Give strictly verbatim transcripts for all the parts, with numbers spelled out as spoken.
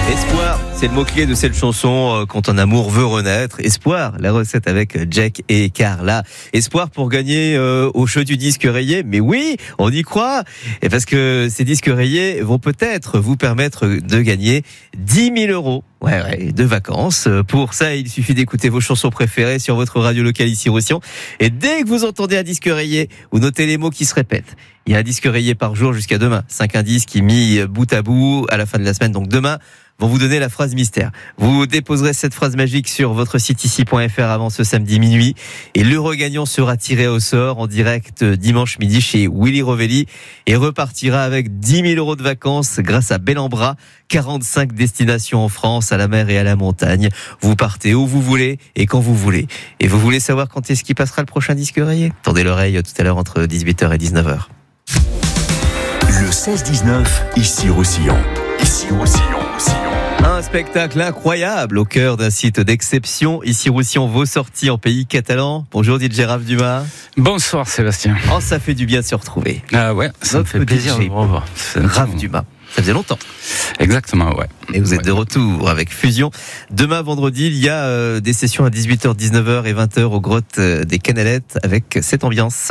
Espoir, c'est le mot-clé de cette chanson quand un amour veut renaître. Espoir, la recette avec Jack et Carla. Espoir pour gagner euh, au jeu du disque rayé. Mais oui, on y croit. Et parce que ces disques rayés vont peut-être vous permettre de gagner dix mille euros. Ouais, ouais, de vacances. Pour ça, il suffit d'écouter vos chansons préférées sur votre radio locale ici Roussillon. Et dès que vous entendez un disque rayé, vous notez les mots qui se répètent. Il y a un disque rayé par jour jusqu'à demain. Cinq indices qui mis bout à bout à la fin de la semaine. Donc demain, vont vous donner la phrase mystère. Vous déposerez cette phrase magique sur votre site ici point f r avant ce samedi minuit. Et l'heureux gagnant sera tiré au sort en direct dimanche midi chez Willy Rovelli et repartira avec dix mille euros de vacances grâce à Bellambra. quarante-cinq destinations en France, à la mer et à la montagne. Vous partez où vous voulez et quand vous voulez. Et vous voulez savoir quand est-ce qu'il passera le prochain disque rayé ? Tendez l'oreille tout à l'heure entre dix-huit heures et dix-neuf heures. Le seize dix-neuf, ici Roussillon. Ici Roussillon, Roussillon. Un spectacle incroyable au cœur d'un site d'exception. Ici Roussillon, vos sorties en pays catalan. Bonjour D J Raph Dumas. Bonsoir Sébastien. Oh, ça fait du bien de se retrouver. Ah ouais, ça Notre me fait plaisir D J de vous revoir. Raph Dumas. Ça faisait longtemps. Exactement, ouais. Et vous êtes ouais. de retour avec Fusion. Demain, vendredi, il y a euh, des sessions à dix-huit heures, dix-neuf heures et vingt heures aux grottes euh, des Canalettes avec cette ambiance.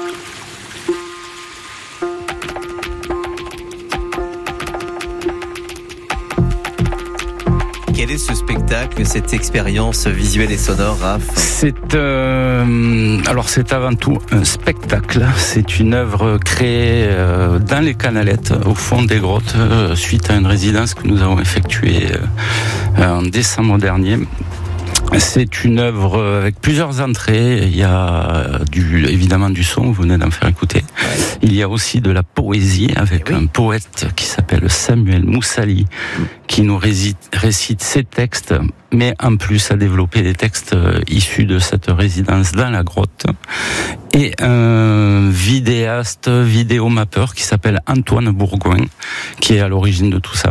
Quel est ce spectacle, cette expérience visuelle et sonore, Raph ? C'est euh, alors c'est avant tout un spectacle. C'est une œuvre créée euh, dans les Canalettes, au fond des grottes, euh, suite à une résidence que nous avons effectuée euh, en décembre dernier. C'est une œuvre avec plusieurs entrées. Il y a du, évidemment du son, vous venez d'en faire écouter. Ouais. Il y a aussi de la poésie avec oui. un poète qui s'appelle Samuel Moussali, qui nous récite, récite ses textes, mais en plus a développé des textes issus de cette résidence dans la grotte. Et un vidéaste, vidéomappeur qui s'appelle Antoine Bourgoin, qui est à l'origine de tout ça,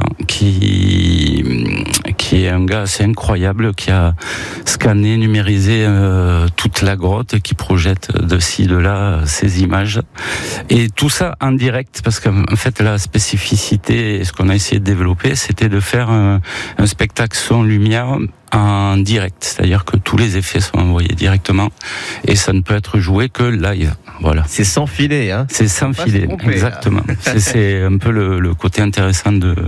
qui, qui est un gars assez incroyable, qui a scanné, numérisé euh, toute la grotte, qui projette de ci, de là ces images. Et tout ça en direct, parce qu'en fait la spécificité, ce qu'on a essayé de développer, c'était de faire un, un spectacle son-lumière en direct, c'est-à-dire que tous les effets sont envoyés directement et ça ne peut être joué que live. Voilà. C'est sans filet, hein. C'est sans filet, tromper, exactement. c'est, c'est un peu le, le côté intéressant de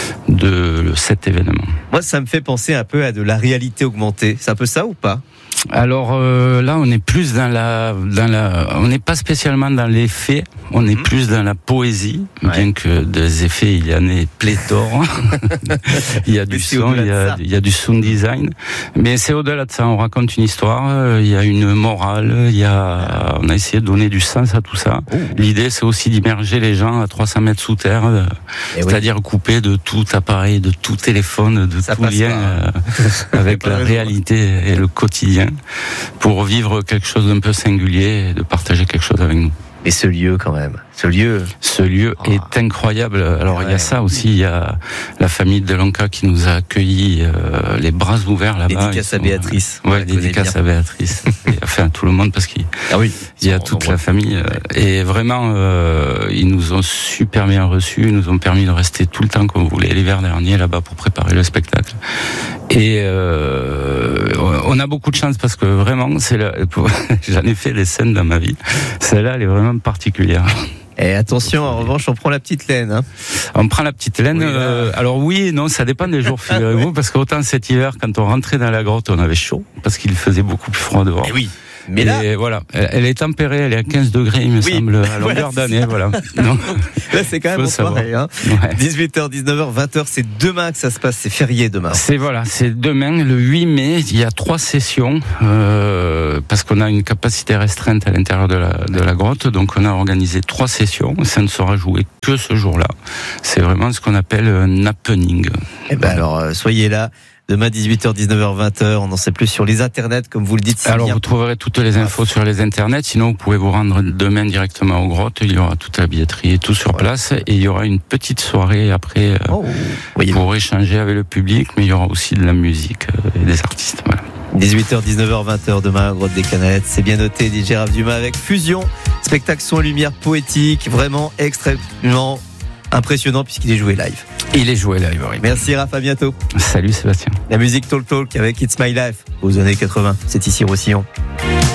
de cet événement. Moi, ça me fait penser un peu à de la réalité augmentée. C'est un peu ça ou pas ? Alors euh, là, on est plus dans la, dans la, on n'est pas spécialement dans les faits, on est mmh. plus dans la poésie, ouais. bien que des effets, il y en ait pléthore. Il y a du son, il y a, il y a du sound design, mais c'est au-delà de ça. On raconte une histoire, il y a une morale, il y a, on a essayé de donner du sens à tout ça. Ouh. L'idée, c'est aussi d'immerger les gens à trois cents mètres sous terre, et c'est-à-dire oui. coupés de tout appareil, de tout téléphone, de ça tout lien euh, avec la réalité et le quotidien, pour vivre quelque chose d'un peu singulier et de partager quelque chose avec nous. Et ce lieu quand même, ce lieu... Ce lieu oh. est incroyable. Alors ouais. il y a ça aussi, il y a la famille de Lanka qui nous a accueillis euh, les bras ouverts là-bas. Dédicace sont, à Béatrice. Ouais, dédicace à Béatrice. Et, enfin, tout le monde parce qu'il ah oui, il y a toute la famille. Euh, et vraiment, euh, ils nous ont super bien reçus, ils nous ont permis de rester tout le temps comme vous voulez, l'hiver dernier là-bas pour préparer le spectacle. Et euh, on a beaucoup de chance parce que vraiment, c'est là, j'en ai fait des scènes dans ma vie. Celle-là, elle est vraiment particulière. Et attention, en revanche, on prend la petite laine. Hein. On prend la petite laine. Oui, euh, alors oui et non, ça dépend des jours, figurez-vous, parce qu'autant cet hiver, quand on rentrait dans la grotte, on avait chaud, parce qu'il faisait beaucoup plus froid dehors. Et oui. Mais là, et voilà, elle est tempérée, elle est à quinze degrés, il me oui, semble, à longueur voilà, d'année, voilà. Non. Là, c'est quand même pareil, hein. Ouais. dix-huit heures, dix-neuf heures, vingt heures, c'est demain que ça se passe, c'est férié demain. C'est voilà, c'est demain, le huit mai, il y a trois sessions, euh, parce qu'on a une capacité restreinte à l'intérieur de la, de la grotte, donc on a organisé trois sessions, ça ne sera joué que ce jour-là. C'est vraiment ce qu'on appelle un happening. Eh ben alors, euh, soyez là. Demain, dix-huit heures, dix-neuf heures, vingt heures, on en sait plus sur les internets, comme vous le dites. Alors, bien. Vous trouverez toutes les infos sur les internets. Sinon, vous pouvez vous rendre demain directement aux grottes. Il y aura toute la billetterie et tout sur ouais. place. Et il y aura une petite soirée après oh, euh, pour échanger avec le public. Mais il y aura aussi de la musique et des artistes. Voilà. dix-huit heures, dix-neuf heures, vingt heures, demain, grotte des Canalettes. C'est bien noté, D J Raph Dumas avec Fusion. Spectacle son lumière poétique, vraiment extrêmement impressionnant puisqu'il est joué live. Il est joué live, oui. Merci Raph, à bientôt. Salut Sébastien. La musique Talk Talk avec It's My Life aux années quatre-vingts. C'est ici Roussillon.